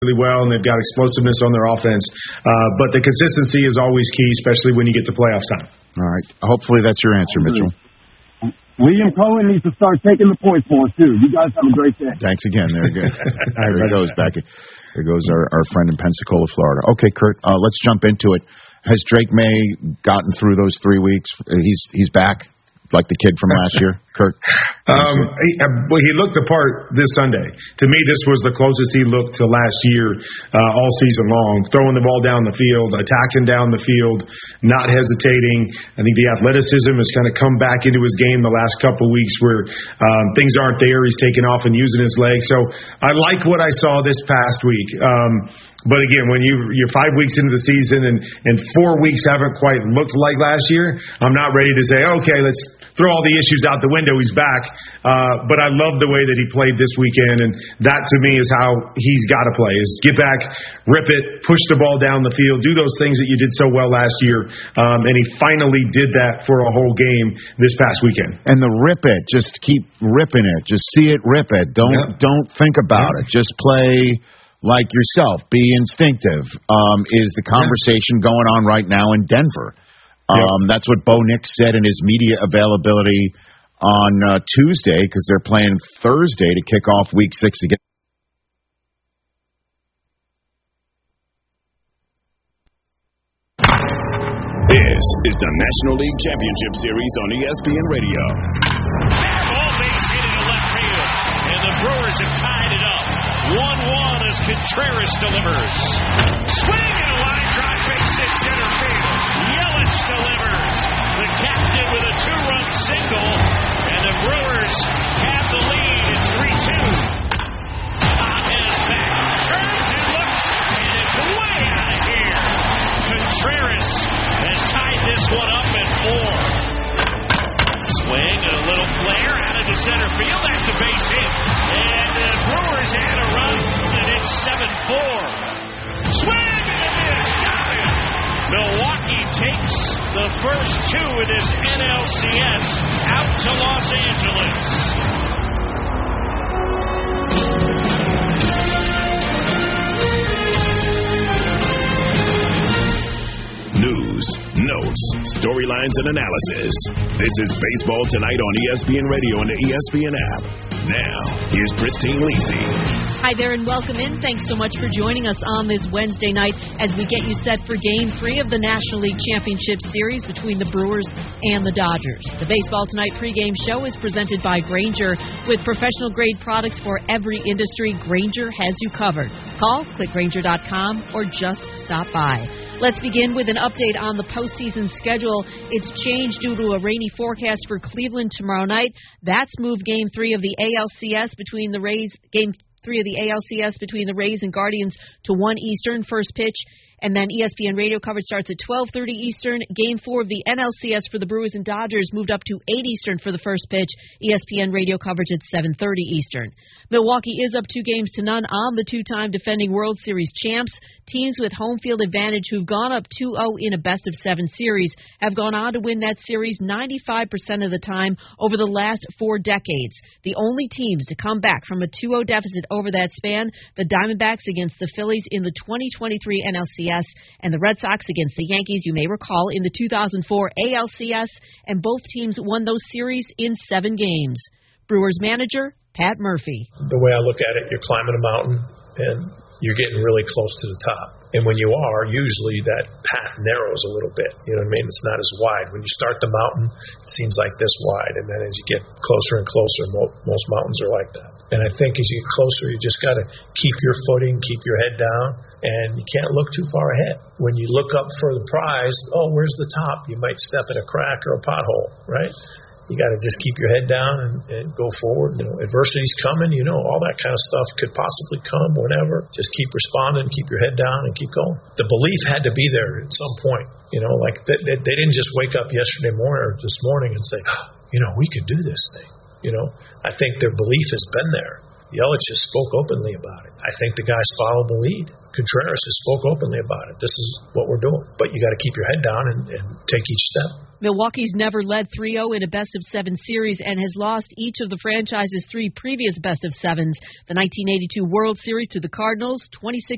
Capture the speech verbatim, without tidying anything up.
really well, and they've got explosiveness on their offense. Uh, but the consistency is always key, especially when you get to playoff time. All right. Hopefully that's your answer, Mitchell. Liam Cohen needs to start taking the points for us, too. You guys have a great day. Thanks again. There you go. There he goes back. There goes our, our friend in Pensacola, Florida. Okay, Kurt, uh, let's jump into it. Has Drake May gotten through those three weeks? He's he's back? Like the kid from last year, Kurt? Um, he, well, he looked the part this Sunday. To me, this was the closest he looked to last year uh, all season long. Throwing the ball down the field, attacking down the field, not hesitating. I think the athleticism has kind of come back into his game the last couple of weeks where um, things aren't there. He's taking off and using his legs. So I like what I saw this past week. Um, But again, when you, you're five weeks into the season and, and four weeks haven't quite looked like last year, I'm not ready to say, okay, let's throw all the issues out the window. He's back. Uh, but I love the way that he played this weekend, and that to me is how he's got to play, is get back, rip it, push the ball down the field, do those things that you did so well last year. Um, and he finally did that for a whole game this past weekend. And the rip it, just keep ripping it. Just see it, rip it. Don't, yep. don't think about yep. it. Just play like yourself, be instinctive, um, is the conversation yeah. going on right now in Denver. Um, yeah. That's what Bo Nix said in his media availability on uh, Tuesday, because they're playing Thursday to kick off Week Six again. This is the National League Championship Series on E S P N Radio. Ball base hit into left field, and the Brewers have tied it up. one one as Contreras delivers. Swing and a line drive, base hit center field. Yelich delivers. The captain with a two-run single, and the Brewers have the lead. It's three two. Tajes back, turns and looks, and it's way out of here. Contreras has tied this one up at four. Swing and a little flare out into center field. That's a base hit. And the Brewers had a run, and it's seven four. Swing and a miss. Got it. Milwaukee takes the first two of this N L C S out to Los Angeles. News, notes, storylines, and analysis. This is Baseball Tonight on E S P N Radio and the E S P N app. Now, here's Christine Lisi. Hi there and welcome in. Thanks so much for joining us on this Wednesday night as we get you set for Game three of the National League Championship Series between the Brewers and the Dodgers. The Baseball Tonight pregame show is presented by Grainger. With professional-grade products for every industry, Grainger has you covered. Call, click Grainger dot com, or just stop by. Let's begin with an update on the postseason schedule. It's changed due to a rainy forecast for Cleveland tomorrow night. That's moved Game three of the A L C S between the Rays, Game three of the A L C S between the Rays and Guardians to one Eastern, first pitch. And then E S P N radio coverage starts at twelve thirty Eastern. Game four of the N L C S for the Brewers and Dodgers moved up to eight Eastern for the first pitch. E S P N radio coverage at seven thirty Eastern. Milwaukee is up two games to none on the two-time defending World Series champs. Teams with home field advantage who've gone up two oh in a best-of-seven series have gone on to win that series ninety-five percent of the time over the last four decades. The only teams to come back from a two oh deficit over that span, the Diamondbacks against the Phillies in the twenty twenty-three N L C S, and the Red Sox against the Yankees, you may recall, in the two thousand four A L C S, and both teams won those series in seven games. Brewers manager Pat Murphy. The way I look at it, you're climbing a mountain, and you're getting really close to the top. And when you are, usually that path narrows a little bit. You know what I mean? It's not as wide. When you start the mountain, it seems like this wide. And then as you get closer and closer, most mountains are like that. And I think as you get closer, you just got to keep your footing, keep your head down, and you can't look too far ahead. When you look up for the prize, oh, where's the top? You might step in a crack or a pothole, right? You got to just keep your head down and, and go forward. You know, adversity's coming. You know, all that kind of stuff could possibly come whenever. Just keep responding, keep your head down, and keep going. The belief had to be there at some point. You know, like they, they, they didn't just wake up yesterday morning or this morning and say, oh, you know, we could do this thing. You know, I think their belief has been there. Yelich just spoke openly about it. I think the guys followed the lead. Contreras has spoke openly about it. This is what we're doing. But you got to keep your head down and, and take each step. Milwaukee's never led three oh in a best-of-seven series and has lost each of the franchise's three previous best-of-sevens. The nineteen eighty-two World Series to the Cardinals, twenty-six